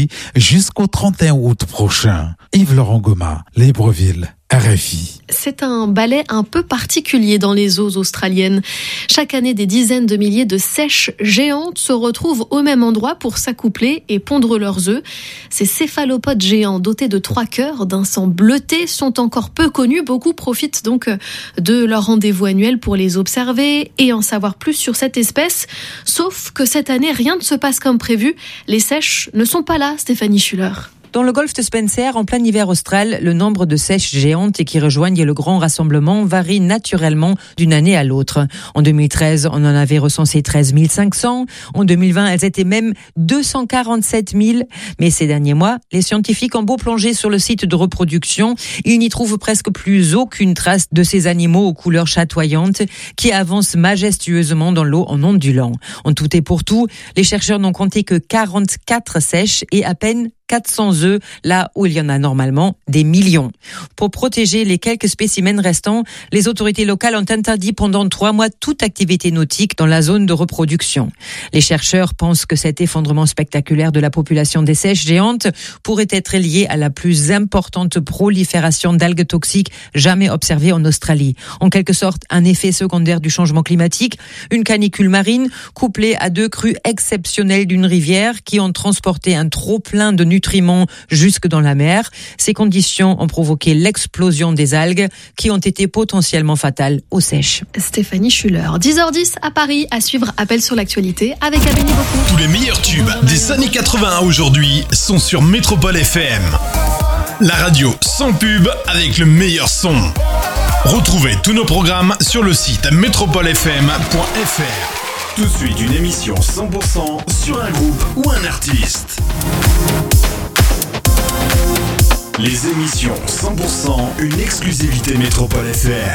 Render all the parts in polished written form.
jusqu'au 31 août prochain. Yves-Laurent Goma, Libreville, RFI. C'est un ballet un peu particulier dans les eaux australiennes. Chaque année, des dizaines de milliers de seiches géantes se retrouvent au même endroit pour s'accoupler et pondre leurs œufs. Ces céphalopodes géants dotés de 3 cœurs, d'un sang bleuté, sont encore peu connus. Beaucoup profitent donc de leur rendez-vous annuel pour les observer et en savoir plus sur cette espèce. Sauf que cette année, rien ne se passe comme prévu. Les seiches ne sont pas là, Stéphanie Schuller. Dans le golfe de Spencer, en plein hiver austral, le nombre de seiches géantes qui rejoignent le grand rassemblement varie naturellement d'une année à l'autre. En 2013, on en avait recensé 13 500. En 2020, elles étaient même 247 000. Mais ces derniers mois, les scientifiques ont beau plonger sur le site de reproduction, ils n'y trouvent presque plus aucune trace de ces animaux aux couleurs chatoyantes qui avancent majestueusement dans l'eau en ondulant. En tout et pour tout, les chercheurs n'ont compté que 44 seiches et à peine 400 œufs, là où il y en a normalement des millions. Pour protéger les quelques spécimens restants, les autorités locales ont interdit pendant 3 mois toute activité nautique dans la zone de reproduction. Les chercheurs pensent que cet effondrement spectaculaire de la population des seiches géantes pourrait être lié à la plus importante prolifération d'algues toxiques jamais observée en Australie. En quelque sorte, un effet secondaire du changement climatique, une canicule marine couplée à 2 crues exceptionnelles d'une rivière qui ont transporté un trop-plein de nutriments jusque dans la mer. Ces conditions ont provoqué l'explosion des algues qui ont été potentiellement fatales aux seiches. Stéphanie Schuller, 10h10 à Paris, à suivre Appel sur l'actualité avec Amélie Beaucourt. Tous les meilleurs tubes des années 80 aujourd'hui sont sur Métropole FM. La radio sans pub avec le meilleur son. Retrouvez tous nos programmes sur le site metropolefm.fr. Tout de suite, une émission 100% sur un groupe ou un artiste. Les émissions 100%, une exclusivité Métropole FM.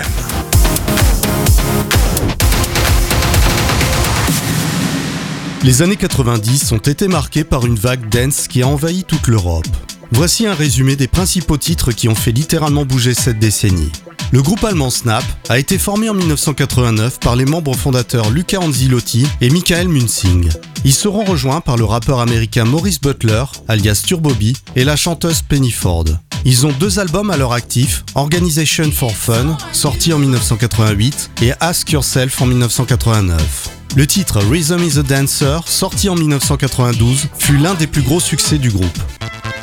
Les années 90 ont été marquées par une vague dance qui a envahi toute l'Europe. Voici un résumé des principaux titres qui ont fait littéralement bouger cette décennie. Le groupe allemand Snap a été formé en 1989 par les membres fondateurs Luca Anzilotti et Michael Munzing. Ils seront rejoints par le rappeur américain Maurice Butler, alias Turboby, et la chanteuse Penny Ford. Ils ont 2 albums à leur actif, Organization for Fun, sorti en 1988, et Ask Yourself en 1989. Le titre Rhythm is a Dancer, sorti en 1992, fut l'un des plus gros succès du groupe.